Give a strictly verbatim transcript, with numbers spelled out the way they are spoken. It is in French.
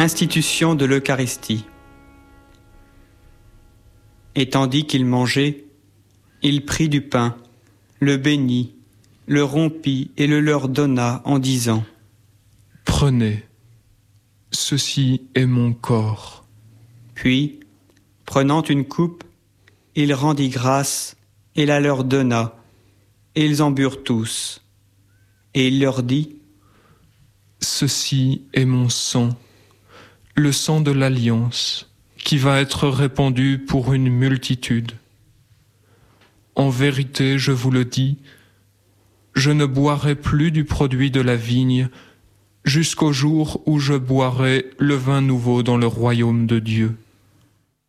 Institution de l'Eucharistie. Et tandis qu'il mangeait, il prit du pain, le bénit, le rompit et le leur donna en disant : Prenez, ceci est mon corps. Puis, prenant une coupe, il rendit grâce et la leur donna, et ils en burent tous. Et il leur dit : Ceci est mon sang, le sang de l'Alliance, qui va être répandu pour une multitude. En vérité, je vous le dis, je ne boirai plus du produit de la vigne jusqu'au jour où je boirai le vin nouveau dans le royaume de Dieu.